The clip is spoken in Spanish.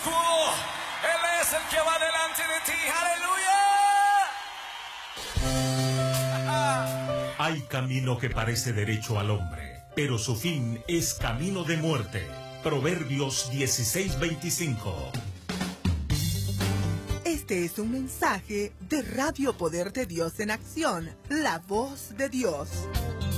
escudo. Él es el que va delante de ti. ¡Aleluya! Hay camino que parece derecho al hombre, pero su fin es camino de muerte. Proverbios 16:25. Este es un mensaje de Radio Poder de Dios en Acción, la voz de Dios.